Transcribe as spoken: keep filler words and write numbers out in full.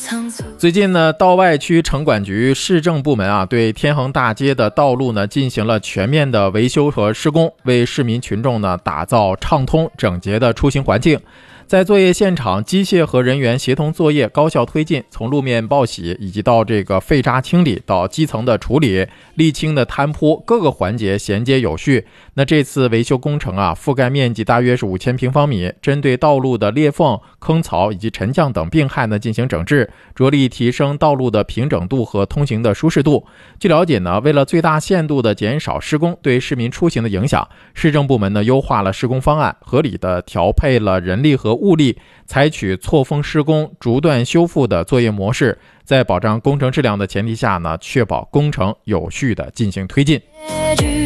最近呢，道外区城管局市政部门啊，对天恒大街的道路呢进行了全面的维修和施工，为市民群众呢打造畅通整洁的出行环境。在作业现场，机械和人员协同作业，高效推进，从路面报洗以及到这个废渣清理，到基层的处理、沥青的摊铺，各个环节衔接有序。那这次维修工程啊，覆盖面积大约是五千平方米，针对道路的裂缝、坑槽以及沉降等病害呢进行整治，着力提升道路的平整度和通行的舒适度。据了解呢，为了最大限度的减少施工对市民出行的影响，市政部门呢优化了施工方案，合理的调配了人力和物力，采取错峰施工、逐段修复的作业模式，在保障工程质量的前提下呢，确保工程有序的进行推进。